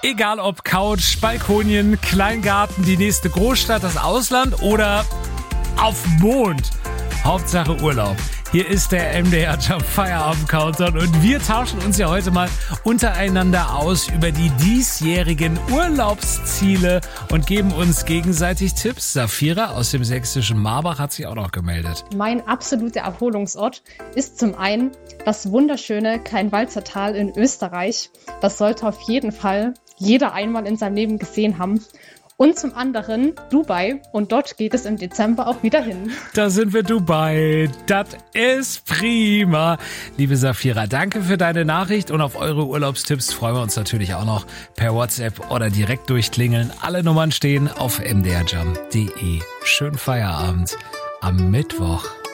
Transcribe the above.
Egal ob Couch, Balkonien, Kleingarten, die nächste Großstadt, das Ausland oder auf Mond. Hauptsache Urlaub. Hier ist der MDR Jump Feierabend Countdown und wir tauschen uns ja heute mal untereinander aus über die diesjährigen Urlaubsziele und geben uns gegenseitig Tipps. Safira aus dem sächsischen Marbach hat sich auch noch gemeldet. Mein absoluter Erholungsort ist zum einen das wunderschöne Kleinwalzertal in Österreich. Das sollte auf jeden Fall jeder einmal in seinem Leben gesehen haben. Und zum anderen Dubai. Und dort geht es im Dezember auch wieder hin. Da sind wir Dubai. Das ist prima. Liebe Safira, danke für deine Nachricht. Und auf eure Urlaubstipps freuen wir uns natürlich auch noch per WhatsApp oder direkt durchklingeln. Alle Nummern stehen auf mdrjump.de. Schönen Feierabend am Mittwoch.